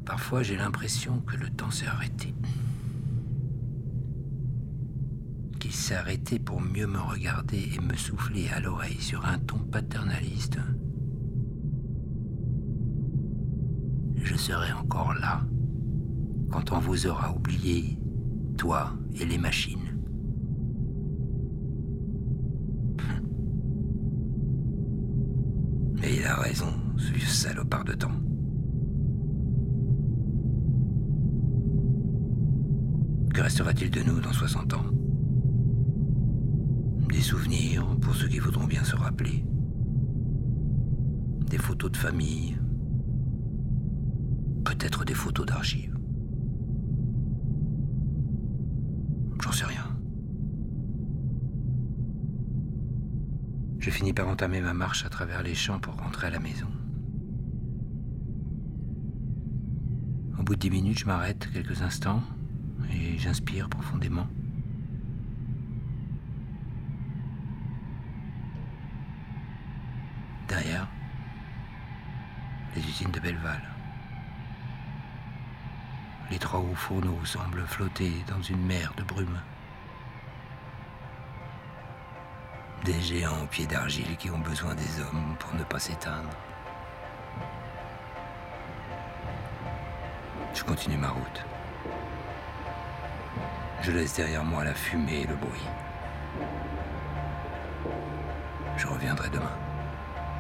Parfois, j'ai l'impression que le temps s'est arrêté. Qu'il s'est arrêté pour mieux me regarder et me souffler à l'oreille sur un ton paternaliste. Je serai encore là quand on vous aura oublié, toi et les machines. Mais il a raison, ce vieux salopard de temps. Que restera-t-il de nous dans 60 ans? Des souvenirs pour ceux qui voudront bien se rappeler. Des photos de famille. Peut-être des photos d'archives. J'en sais rien. Je finis par entamer ma marche à travers les champs pour rentrer à la maison. Au bout de 10 minutes, je m'arrête quelques instants et j'inspire profondément. Derrière, les usines de Belleval. Les 3 hauts fourneaux semblent flotter dans une mer de brume. Des géants aux pieds d'argile qui ont besoin des hommes pour ne pas s'éteindre. Je continue ma route. Je laisse derrière moi la fumée et le bruit. Je reviendrai demain.